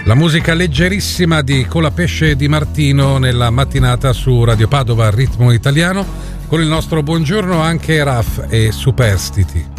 La musica leggerissima di Colapesce Di Martino nella mattinata su Radio Padova Ritmo Italiano, con il nostro buongiorno anche Raf e Superstiti.